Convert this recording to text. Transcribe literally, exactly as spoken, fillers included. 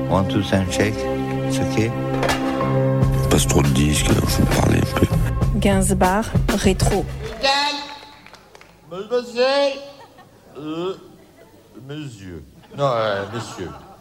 One, two, sound check. It's okay. Passe trop de disques, alors je vais parler un peu. Gainsbourg, rétro. Mademoiselle, euh, monsieur, non, euh, monsieur.